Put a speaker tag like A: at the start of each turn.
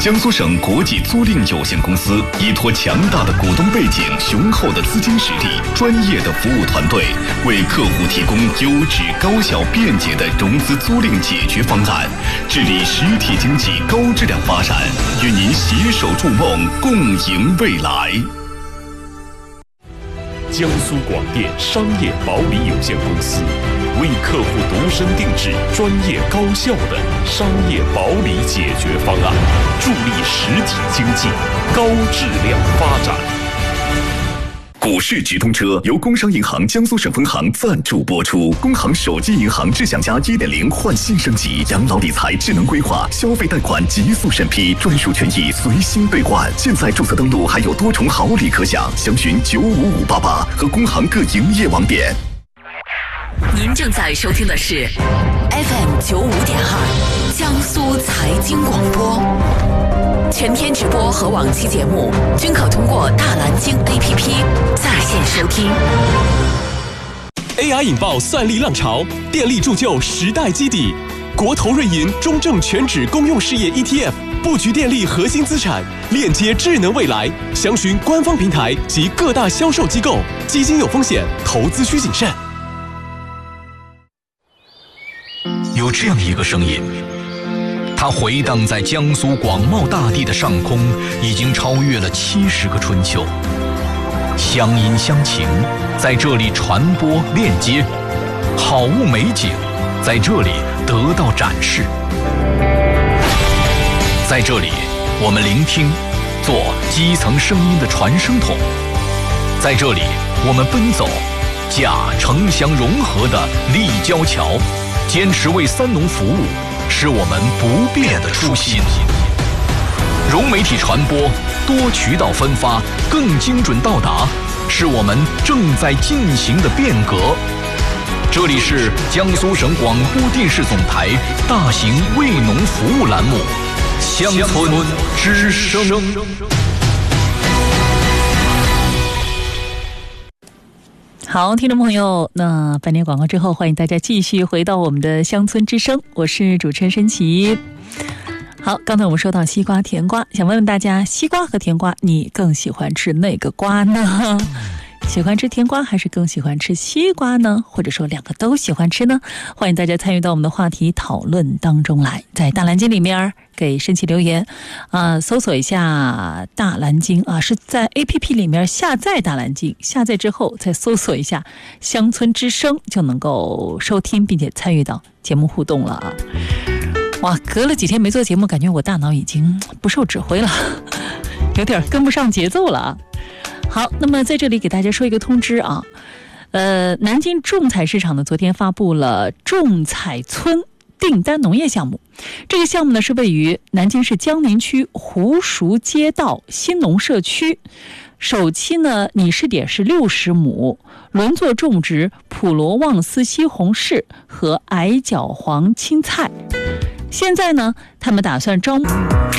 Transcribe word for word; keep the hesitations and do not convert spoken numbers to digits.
A: 江苏省国际租赁有限公司依托强大的股东背景、雄厚的资金实力、专业的服务团队，为客户提供优质、高效、便捷的融资租赁解决方案，致力实体经济高质量发展，与您携手筑梦，共赢未来。
B: 江苏广电商业保理有限公司为客户度身定制专业高效的商业保理解决方案，助力实体经济高质量发展。
A: 股市直通车由工商银行江苏省分行赞助播出。工行手机银行智享家 一点零 焕新升级，养老理财智能规划，消费贷款极速审批，专属权益随心兑换。现在注册登录还有多重好礼可享，详询九五五八八和工行各营业网点。
C: 您正在收听的是 F M 九五点二江苏财经广播。全天直播和往期节目均可通过大蓝鲸 A P P 在线收听。
D: A I 引爆算力浪潮，电力铸就时代基底。国投瑞银中证全指公用事业 E T F 布局电力核心资产，链接智能未来。详询官方平台及各大销售机构。基金有风险，投资需谨慎。
E: 有这样一个声音，它回荡在江苏广袤大地的上空，已经超越了七十个春秋。乡音乡情在这里传播链接，好物美景在这里得到展示。在这里，我们聆听，做基层声音的传声筒；在这里，我们奔走，架城乡融合的立交桥。坚持为三农服务，是我们不变的初心。融媒体传播，多渠道分发，更精准到达，是我们正在进行的变革。这里是江苏省广播电视总台大型为农服务栏目《乡村之声》。
F: 好，听众朋友，那半年广告之后，欢迎大家继续回到我们的乡村之声，我是主持人申琦。好，刚才我们说到西瓜、甜瓜，想问问大家，西瓜和甜瓜，你更喜欢吃哪个瓜呢？喜欢吃甜瓜还是更喜欢吃西瓜呢？或者说两个都喜欢吃呢？欢迎大家参与到我们的话题讨论当中来，在大蓝鲸里面给申琦留言啊、呃，搜索一下大蓝鲸啊，是在 A P P 里面下载大蓝鲸，下载之后再搜索一下乡村之声，就能够收听并且参与到节目互动了啊。哇，隔了几天没做节目，感觉我大脑已经不受指挥了，有点跟不上节奏了啊。好，那么在这里给大家说一个通知啊，呃，南京种采市场呢，昨天发布了种采村订单农业项目。这个项目呢是位于南京市江宁区湖熟街道新农社区，首期呢拟试点是六十亩，轮作种植普罗旺斯西红柿和矮脚黄青菜。现在呢，他们打算招募